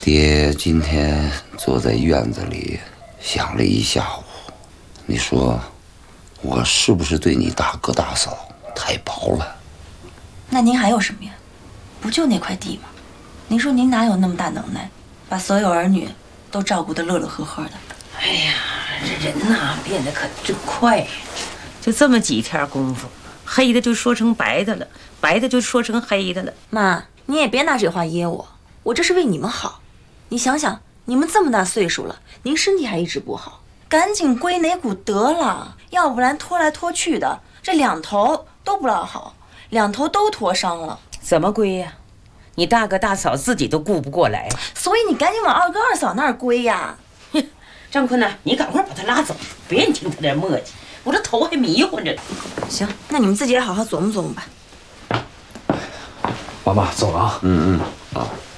爹今天坐在院子里想了一下午，你说我是不是对你大哥大嫂太薄了？ 那您还有什么呀？不就那块地吗？您说您哪有那么大能耐，把所有儿女都照顾得乐乐呵呵的？ 哎呀，这人呐变得可真快，就这么几天功夫，黑的就说成白的了，白的就说成黑的了。 妈，你也别拿这话噎我，我这是为你们好。你想想，你们这么大岁数了，您身体还一直不好，赶紧归哪股得了，要不然拖来拖去的，这两头都不老好，两头都拖伤了。 怎么归呀？你大哥大嫂自己都顾不过来， 所以你赶紧往二哥二嫂那儿归呀。 哼，张坤呐，你赶快把他拉走，别人听他这磨叽，我这头还迷糊着呢。 行，那你们自己也好好琢磨琢磨吧。 爸妈走了啊。 啊。